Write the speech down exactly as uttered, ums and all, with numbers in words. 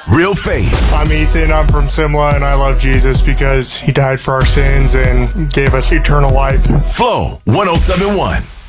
real faith. I'm Ethan. I'm from Simla, and I love Jesus because he died for our sins and gave us eternal life. Flow one oh seven point one.